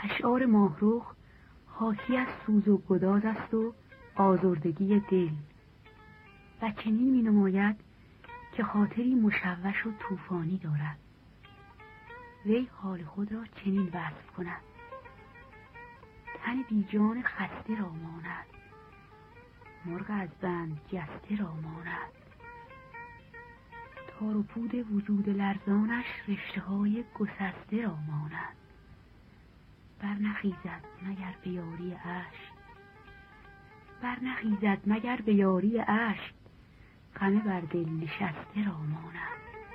اشعار ماهرخ حاکی از سوز و گداز است و آزردگی دل و چنین می نماید که خاطری مشوش و طوفانی دارد. وی حال خود را چنین وصف کند: تن بیجان خسته را ماند، مرغ از بند جسته را ماند، تار و پود وجود لرزانش رشته های گسسته را ماند. برنخیزد مگر به یاری اشک، برنخیزد مگر به یاری اشک، غمه بر دل نشسته را ماند.